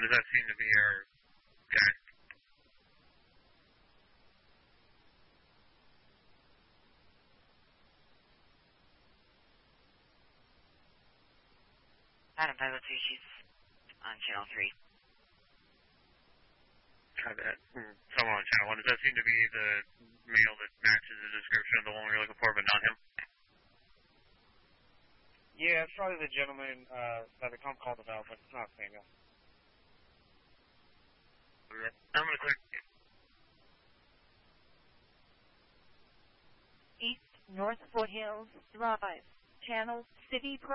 does that seem to be our guy? Adam 502, she's on channel 3. Try that. Someone on channel 1. Does that seem to be the male that matches the description of the one we're looking for, but not him? Yeah, it's probably the gentleman that the comp called about, but it's not Samuel. I'm going to click. East North Foothills Drive, Channel City.